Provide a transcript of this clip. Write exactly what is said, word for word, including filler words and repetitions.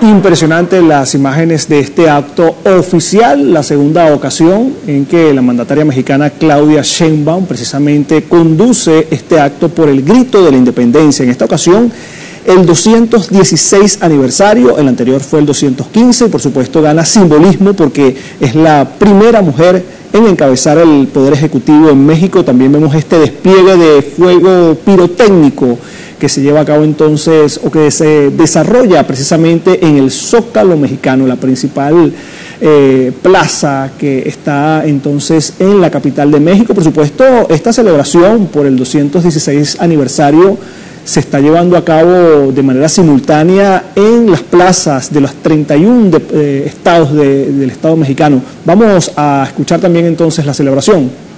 Impresionante las imágenes de este acto oficial, la segunda ocasión en que la mandataria mexicana Claudia Sheinbaum precisamente conduce este acto por el grito de la independencia. En esta ocasión, el doscientos dieciséis aniversario, el anterior fue el doscientos quince, y por supuesto gana simbolismo porque es la primera mujer en encabezar el Poder Ejecutivo en México. También vemos este despliegue de fuego pirotécnico que se lleva a cabo entonces, o que se desarrolla precisamente en el Zócalo mexicano, la principal eh, plaza que está entonces en la capital de México. Por supuesto, esta celebración por el doscientos dieciséis aniversario se está llevando a cabo de manera simultánea en las plazas de los treinta y uno de, eh, estados de, del Estado mexicano. Vamos a escuchar también entonces la celebración.